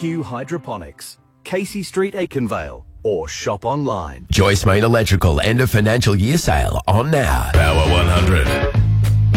IQ Hydroponics, Casey Street, Aikenvale, or shop online. Joyce Main Electrical end of financial year sale on now. Power 100.